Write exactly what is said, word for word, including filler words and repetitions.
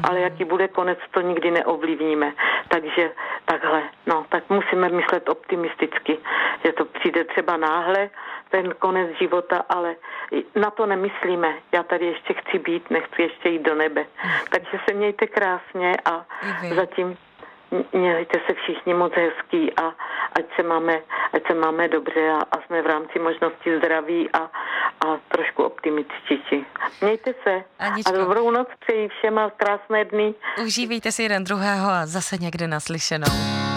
ale jaký bude konec, to nikdy neovlivníme. Takže takhle, no, tak musíme myslet optimisticky, že to přijde třeba náhle, ten konec života, ale na to nemyslíme. Já tady ještě chci být, nechci ještě jít do nebe. Takže se mějte krásně a zatím mějte se všichni moc hezký a ať se máme, ať se máme dobře a, a jsme v rámci možnosti zdraví a, a trošku optimističtí. Mějte se. Aničko. A dobrou noc přeji všem a krásné dny. Užívejte si jeden druhého a zase někde naslyšenou.